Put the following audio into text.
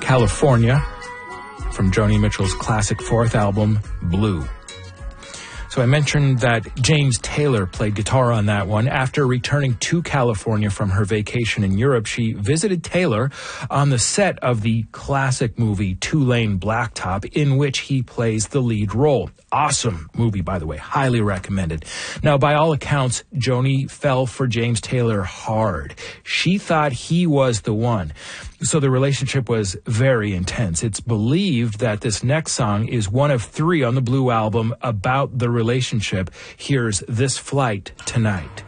California, from Joni Mitchell's classic fourth album, Blue. So I mentioned that James Taylor played guitar on that one. After returning to California from her vacation in Europe, she visited Taylor on the set of the classic movie Two-Lane Blacktop, in which he plays the lead role. Awesome movie, by the way. Highly recommended. Now, by all accounts, Joni fell for James Taylor hard. She thought he was the one. So the relationship was very intense. It's believed that this next song is one of 3 on the Blue album about the relationship. Here's This Flight Tonight.